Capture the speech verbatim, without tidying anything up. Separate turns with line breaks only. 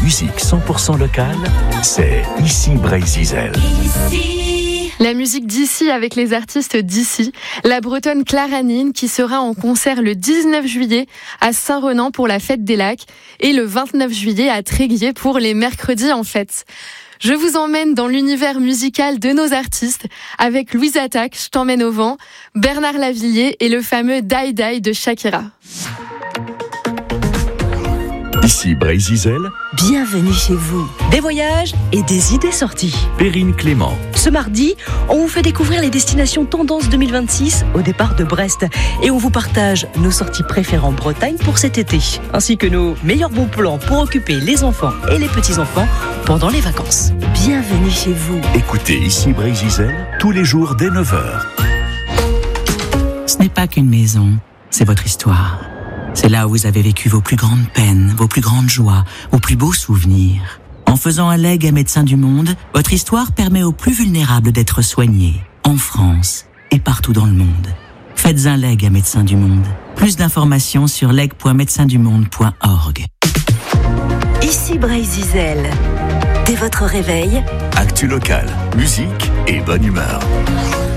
musique cent pour cent locale, c'est ici Brésil.
La musique d'ici avec les artistes d'ici, la bretonne Clara Nin qui sera en concert le dix-neuf juillet à Saint-Renan pour la fête des lacs et le vingt-neuf juillet à Tréguier pour les mercredis en fête. Je vous emmène dans l'univers musical de nos artistes avec Louise Attaque, Je t'emmène au vent, Bernard Lavilliers et le fameux Die Die de Shakira.
Ici Brésil,
bienvenue chez vous. Des voyages et des idées sorties.
Perrine Clément.
Ce mardi, on vous fait découvrir les destinations Tendance deux mille vingt-six au départ de Brest. Et on vous partage nos sorties préférées en Bretagne pour cet été, ainsi que nos meilleurs bons plans pour occuper les enfants et les petits-enfants pendant les vacances. Bienvenue chez vous.
Écoutez Ici Brésil tous les jours dès neuf heures.
Ce n'est pas qu'une maison, c'est votre histoire. C'est là où vous avez vécu vos plus grandes peines, vos plus grandes joies, vos plus beaux souvenirs. En faisant un legs à Médecins du Monde, votre histoire permet aux plus vulnérables d'être soignés, en France et partout dans le monde. Faites un legs à Médecins du Monde. Plus d'informations sur leg point médecins du monde point org.
Ici Brésil. Dès votre réveil,
actu local, musique et bonne humeur.